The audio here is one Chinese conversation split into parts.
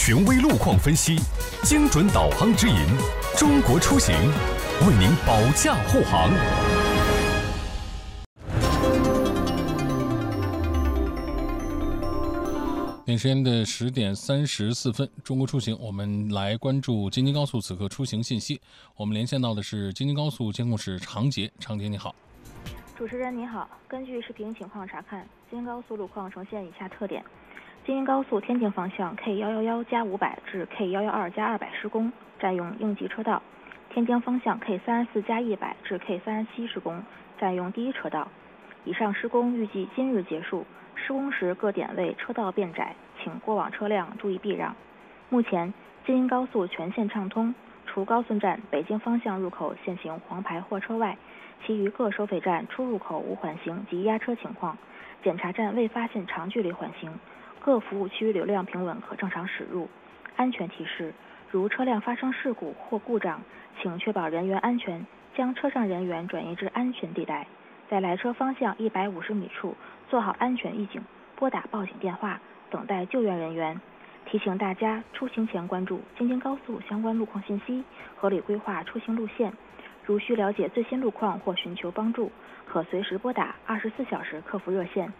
权威路况分析，精准导航指引，中国出行为您保驾护航。 北京时间的10点34分，中国出行，我们来关注京津高速此刻出行信息。我们连线到的是京津高速监控室常杰，常杰你好。 主持人你好，根据视频情况查看，京津高速路况呈现以下特点：京津高速天津方向 K111+500至 K112+200施工，占用应急车道；天津方向 K34+100至 K37施工，占用第一车道。以上施工预计今日结束。施工时各点位车道变窄，请过往车辆注意避让。目前京津高速全线畅通，除高顺站北京方向入口现行黄牌货车外，其余各收费站出入口无缓行及压车情况，检查站未发现长距离缓行，各服务区流量平稳，可正常驶入。安全提示：如车辆发生事故或故障，请确保人员安全，将车上人员转移至安全地带。在来车方向150米处做好安全预警，拨打报警电话，等待救援人员。提醒大家出行前关注京津高速相关路况信息，合理规划出行路线。如需了解最新路况或寻求帮助，可随时拨打24小时客服热线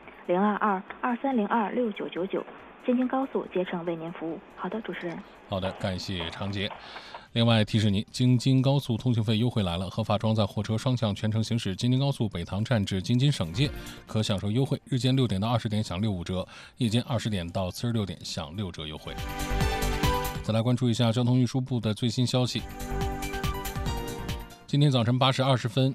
022-2302-6999，京津高速竭诚为您服务。好的，主持人。 好的，感谢常杰。另外提示您，京津高速通行费优惠来了，合法装载货车双向全程行驶京津高速北塘站至京津省界，可享受优惠，日间6点到20点享65折，夜间20点到46点享6折优惠。再来关注一下交通运输部的最新消息。今天早晨8时20分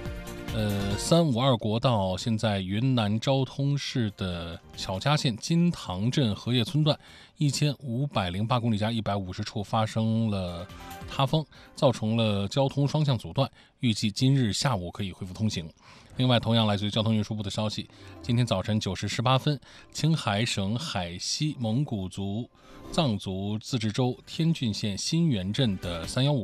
，352国道现在云南昭通市的巧家县金塘镇荷叶村段1508公里加150处发生了塌方，造成了交通双向阻断，预计今日下午可以恢复通行。另外，同样来自于交通运输部的消息，今天早晨9时18分，青海省海西蒙古族藏族自治州天峻县新源镇的315